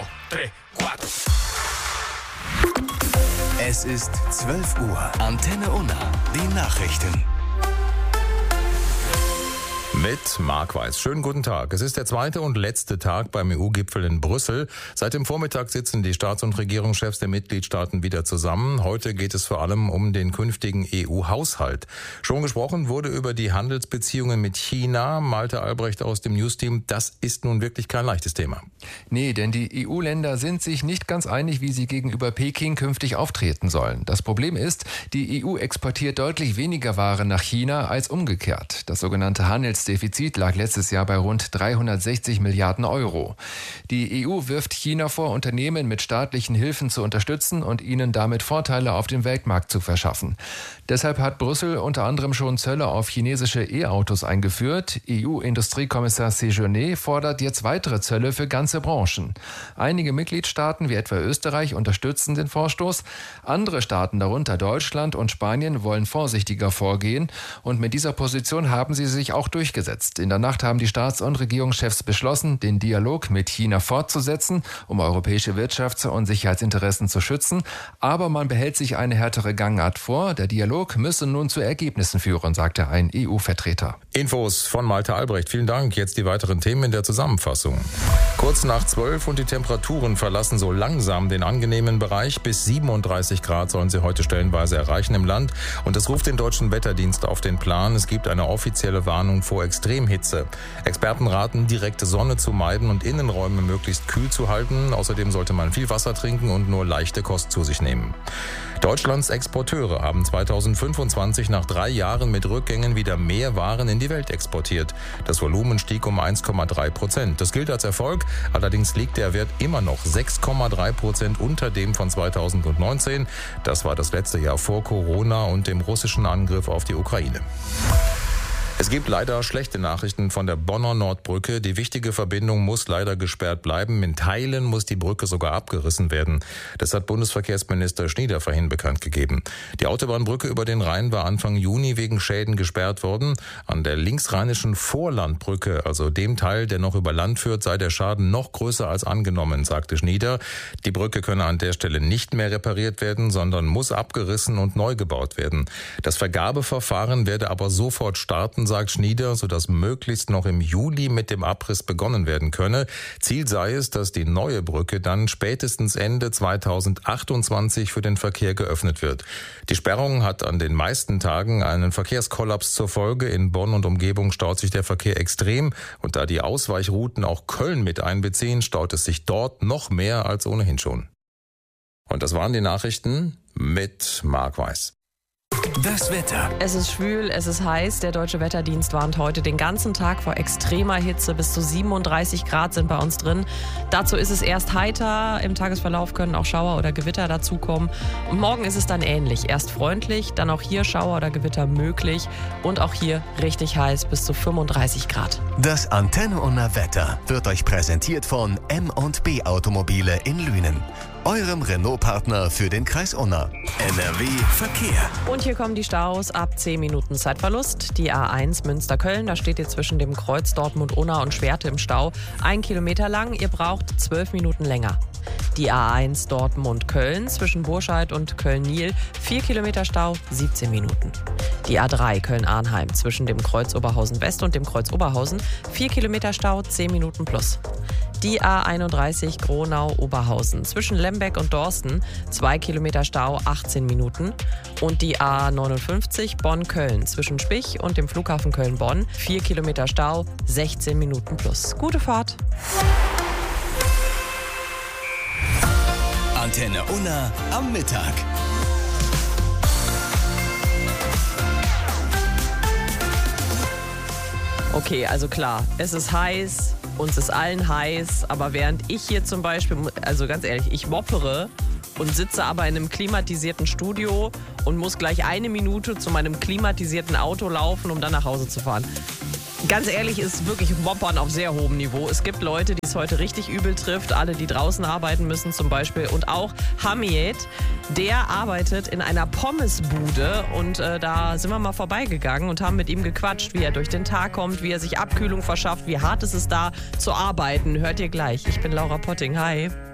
3, 4. Es ist 12 Uhr. Antenne Unna. Die Nachrichten. Mit Marc Weiß. Schönen guten Tag. Es ist der zweite und letzte Tag beim EU-Gipfel in Brüssel. Seit dem Vormittag sitzen die Staats- und Regierungschefs der Mitgliedstaaten wieder zusammen. Heute geht es vor allem um den künftigen EU-Haushalt. Schon gesprochen wurde über die Handelsbeziehungen mit China. Malte Albrecht aus dem Newsteam. Das ist nun wirklich kein leichtes Thema. Nee, denn die EU-Länder sind sich nicht ganz einig, wie sie gegenüber Peking künftig auftreten sollen. Das Problem ist, die EU exportiert deutlich weniger Ware nach China als umgekehrt. Das sogenannte Handelsdefizit lag letztes Jahr bei rund 360 Milliarden Euro. Die EU wirft China vor, Unternehmen mit staatlichen Hilfen zu unterstützen und ihnen damit Vorteile auf dem Weltmarkt zu verschaffen. Deshalb hat Brüssel unter anderem schon Zölle auf chinesische E-Autos eingeführt. EU-Industriekommissar Séjourné fordert jetzt weitere Zölle für ganze Branchen. Einige Mitgliedstaaten, wie etwa Österreich, unterstützen den Vorstoß. Andere Staaten, darunter Deutschland und Spanien, wollen vorsichtiger vorgehen. Und mit dieser Position haben sie sich auch durchgesetzt. In der Nacht haben die Staats- und Regierungschefs beschlossen, den Dialog mit China fortzusetzen, um europäische Wirtschafts- und Sicherheitsinteressen zu schützen. Aber man behält sich eine härtere Gangart vor. Der Dialog müsse nun zu Ergebnissen führen, sagte ein EU-Vertreter. Infos von Malte Albrecht. Vielen Dank. Jetzt die weiteren Themen in der Zusammenfassung. Kurz nach 12 und die Temperaturen verlassen so langsam den angenehmen Bereich. Bis 37 Grad sollen sie heute stellenweise erreichen im Land. Und es ruft den Deutschen Wetterdienst auf den Plan. Es gibt eine offizielle Warnung vor Extremhitze. Experten raten, direkte Sonne zu meiden und Innenräume möglichst kühl zu halten. Außerdem sollte man viel Wasser trinken und nur leichte Kost zu sich nehmen. Deutschlands Exporteure haben 2025 nach 3 Jahren mit Rückgängen wieder mehr Waren in die Welt exportiert. Das Volumen stieg um 1,3%. Das gilt als Erfolg, allerdings liegt der Wert immer noch 6,3% unter dem von 2019. Das war das letzte Jahr vor Corona und dem russischen Angriff auf die Ukraine. Es gibt leider schlechte Nachrichten von der Bonner Nordbrücke. Die wichtige Verbindung muss leider gesperrt bleiben. In Teilen muss die Brücke sogar abgerissen werden. Das hat Bundesverkehrsminister Schnieder vorhin bekannt gegeben. Die Autobahnbrücke über den Rhein war Anfang Juni wegen Schäden gesperrt worden. An der linksrheinischen Vorlandbrücke, also dem Teil, der noch über Land führt, sei der Schaden noch größer als angenommen, sagte Schnieder. Die Brücke könne an der Stelle nicht mehr repariert werden, sondern muss abgerissen und neu gebaut werden. Das Vergabeverfahren werde aber sofort starten, sagt Schnieder, sodass möglichst noch im Juli mit dem Abriss begonnen werden könne. Ziel sei es, dass die neue Brücke dann spätestens Ende 2028 für den Verkehr geöffnet wird. Die Sperrung hat an den meisten Tagen einen Verkehrskollaps zur Folge. In Bonn und Umgebung staut sich der Verkehr extrem. Und da die Ausweichrouten auch Köln mit einbeziehen, staut es sich dort noch mehr als ohnehin schon. Und das waren die Nachrichten mit Marc Weiß. Das Wetter. Es ist schwül, es ist heiß. Der Deutsche Wetterdienst warnt heute den ganzen Tag vor extremer Hitze. Bis zu 37 Grad sind bei uns drin. Dazu ist es erst heiter. Im Tagesverlauf können auch Schauer oder Gewitter dazukommen. Und morgen ist es dann ähnlich. Erst freundlich, dann auch hier Schauer oder Gewitter möglich. Und auch hier richtig heiß, bis zu 35 Grad. Das Antenne Unna Wetter wird euch präsentiert von M&B Automobile in Lünen. Eurem Renault-Partner für den Kreis Unna. NRW Verkehr. Und hier kommen die Staus ab 10 Minuten Zeitverlust. Die A1 Münster-Köln, da steht ihr zwischen dem Kreuz Dortmund-Unna und Schwerte im Stau. 1 Kilometer lang, ihr braucht 12 Minuten länger. Die A1 Dortmund-Köln zwischen Burscheid und Köln-Niel, 4 Kilometer Stau, 17 Minuten. Die A3 Köln-Arnheim zwischen dem Kreuz Oberhausen-West und dem Kreuz Oberhausen, 4 Kilometer Stau, 10 Minuten plus. Die A31 Gronau-Oberhausen zwischen Lembeck und Dorsten, 2 Kilometer Stau, 18 Minuten. Und die A59 Bonn-Köln zwischen Spich und dem Flughafen Köln-Bonn, 4 Kilometer Stau, 16 Minuten plus. Gute Fahrt! Antenne Unna am Mittag. Okay, also klar, es ist heiß, uns ist allen heiß, aber während ich hier zum Beispiel, also ganz ehrlich, ich moppere und sitze aber in einem klimatisierten Studio und muss gleich 1 Minute zu meinem klimatisierten Auto laufen, um dann nach Hause zu fahren. Ganz ehrlich, ist wirklich Moppern auf sehr hohem Niveau. Es gibt Leute, die es heute richtig übel trifft. Alle, die draußen arbeiten müssen zum Beispiel. Und auch Hamid, der arbeitet in einer Pommesbude. Und da sind wir mal vorbeigegangen und haben mit ihm gequatscht, wie er durch den Tag kommt, wie er sich Abkühlung verschafft, wie hart es ist da zu arbeiten. Hört ihr gleich. Ich bin Laura Potting. Hi.